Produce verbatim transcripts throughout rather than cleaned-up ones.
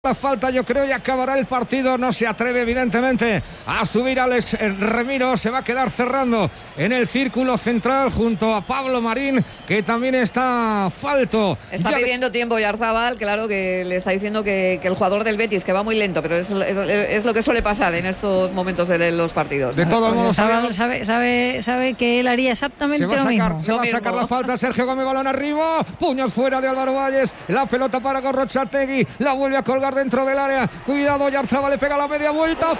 La falta, yo creo, y acabará el partido. No se atreve evidentemente a subir Alex Remiro. Se va a quedar cerrando en el círculo central junto a Pablo Marín, que también está falto. Está ya pidiendo de... tiempo Oyarzabal, claro, que le está diciendo que, que el jugador del Betis, que va muy lento, pero es, es, es lo que suele pasar en estos momentos de los partidos. De todos modos, sabe, sabe, sabe, sabe que él haría exactamente lo sacar, mismo. Se lo va mismo. a sacar la falta. Sergio Gómez, balón arriba, puños fuera de Álvaro Valles, la pelota para Gorrochategui, la vuelve a colgar dentro del área. Cuidado, Oyarzabal le pega la media vuelta,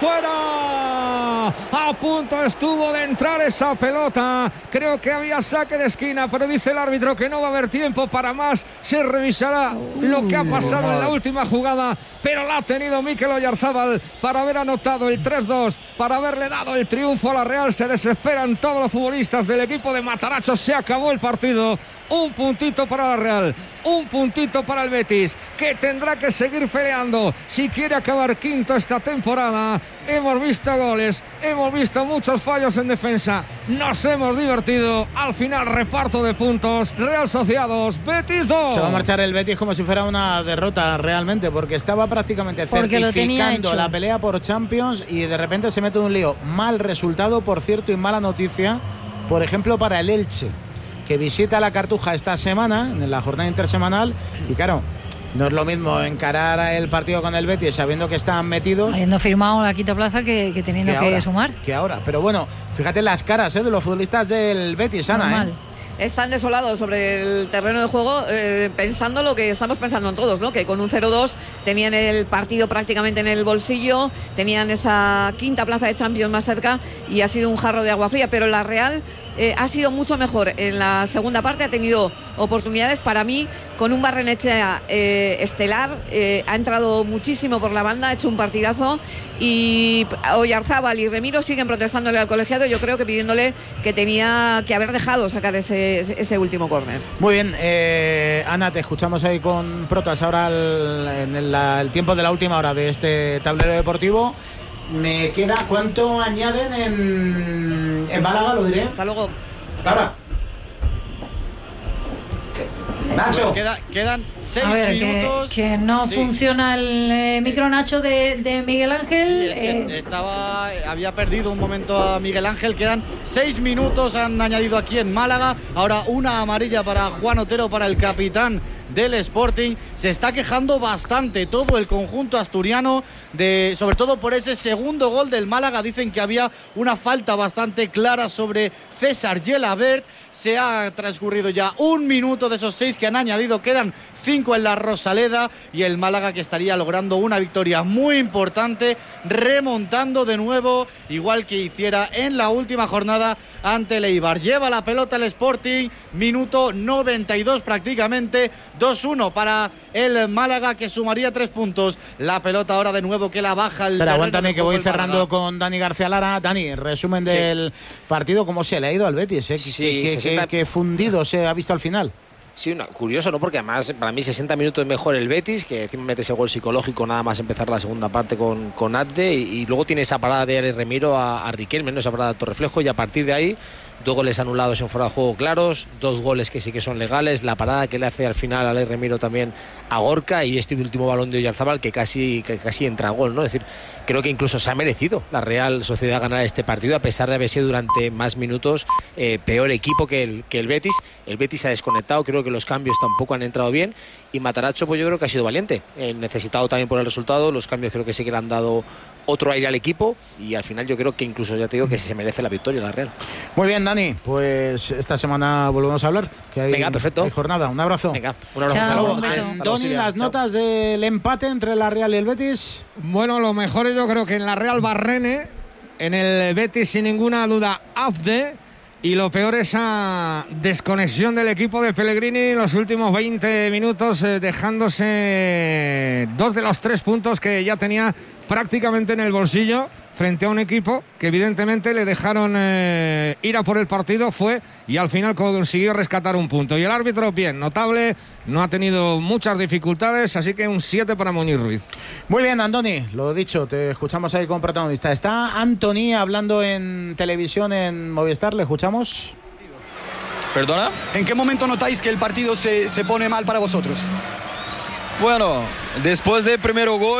fuera. A punto estuvo de entrar esa pelota. Creo que había saque de esquina, pero dice el árbitro que no va a haber tiempo para más. Se revisará lo que ha pasado en la última jugada, pero la ha tenido Mikel Oyarzabal para haber anotado el tres dos, para haberle dado el triunfo a la Real. Se desesperan todos los futbolistas del equipo de Matarazzo. Se acabó el partido. Un puntito para la Real, un puntito para el Betis, que tendrá que seguir peleando si quiere acabar quinto esta temporada. Hemos visto goles, hemos visto muchos fallos en defensa, nos hemos divertido. Al final, reparto de puntos. Real Sociedad dos, Betis dos. Se va a marchar el Betis como si fuera una derrota realmente, porque estaba prácticamente porque certificando la pelea por Champions y de repente se mete en un lío. Mal resultado, por cierto, y mala noticia, por ejemplo, para el Elche, que visita la Cartuja esta semana, en la jornada intersemanal, y claro, no es lo mismo encarar el partido con el Betis sabiendo que están metidos, habiendo firmado la quinta plaza, que, que teniendo que, que, ahora, que sumar. Que ahora, pero bueno, fíjate las caras ¿eh? de los futbolistas del Betis, Ana, ¿eh? Están desolados sobre el terreno de juego, eh, pensando lo que estamos pensando en todos, ¿no? Que con un cero dos tenían el partido prácticamente en el bolsillo, tenían esa quinta plaza de Champions más cerca y ha sido un jarro de agua fría, pero la Real eh, ha sido mucho mejor en la segunda parte, ha tenido oportunidades. Para mí, con un Barrenechea eh, estelar, eh, ha entrado muchísimo por la banda, ha hecho un partidazo, y Oyarzabal y Remiro siguen protestándole al colegiado, yo creo que pidiéndole que tenía que haber dejado sacar ese, ese último córner. Muy bien, eh, Ana, te escuchamos ahí con Protas ahora el, en el, el tiempo de la última hora de este tablero deportivo. Me queda, ¿cuánto añaden en, en Málaga? Lo diré. Hasta luego. Hasta ahora. Nacho. Pues queda, quedan seis a ver, minutos. Que, que no sí. funciona el eh, micro, Nacho, de, de Miguel Ángel. Sí, es que eh. estaba, había perdido un momento a Miguel Ángel. Quedan seis minutos, han añadido aquí en Málaga. Ahora una amarilla para Juan Otero, para el capitán del Sporting. Se está quejando bastante todo el conjunto asturiano, de, sobre todo por ese segundo gol del Málaga. Dicen que había una falta bastante clara sobre César Gelabert. Se ha transcurrido ya un minuto de esos seis que han añadido, quedan cinco en la Rosaleda, y el Málaga que estaría logrando una victoria muy importante, remontando de nuevo, igual que hiciera en la última jornada ante el Eibar. Lleva la pelota el Sporting, minuto noventa y dos prácticamente, dos uno para el Málaga, que sumaría tres puntos. La pelota ahora de nuevo que la baja el... Pero aguántame que voy cerrando Málaga con Dani García Lara. Dani, resumen sí. del partido, ¿cómo se le ha ido al Betis? ¿eh? Sí, que, que, que fundido se ha visto al final. Sí, una, curioso, ¿no? Porque además para mí sesenta minutos mejor el Betis, que encima mete ese gol psicológico nada más empezar la segunda parte con, con Adde, y, y luego tiene esa parada de Alex Remiro a, a Riquelme, ¿no? Esa parada de alto reflejo, y a partir de ahí dos goles anulados en fuera de juego claros, dos goles que sí que son legales, la parada que le hace al final a Alex Remiro también a Gorka, y este último balón de Oyarzabal que casi, que casi entra a gol, ¿no? Es decir, creo que incluso se ha merecido la Real Sociedad ganar este partido, a pesar de haber sido durante más minutos eh, peor equipo que el, que el Betis. El Betis se ha desconectado, creo que los cambios tampoco han entrado bien, y Matarazzo pues yo creo que ha sido valiente, eh, necesitado también por el resultado. Los cambios creo que sí que le han dado otro aire al equipo, y al final yo creo que incluso, ya te digo, que se merece la victoria la Real. Muy bien, Dani, pues esta semana volvemos a hablar, que hay, Venga, perfecto. hay jornada. Un abrazo. Venga, un abrazo. Chao, Hasta luego. un Tony, las Chao. notas del empate entre la Real y el Betis. Bueno, lo mejor yo creo que en la Real Barrene, en el Betis sin ninguna duda Afde, y lo peor esa desconexión del equipo de Pellegrini en los últimos veinte minutos, eh, dejándose dos de los tres puntos que ya tenía prácticamente en el bolsillo, frente a un equipo que evidentemente le dejaron eh, ir a por el partido, fue y al final consiguió rescatar un punto. Y el árbitro, bien, notable, no ha tenido muchas dificultades, así que un siete para Muñiz Ruiz. Muy bien, Andoni, lo dicho, te escuchamos ahí como protagonista. Está Antoni hablando en televisión en Movistar, ¿le escuchamos? ¿Perdona? ¿En qué momento notáis que el partido se, se pone mal para vosotros? Bueno, después del primer gol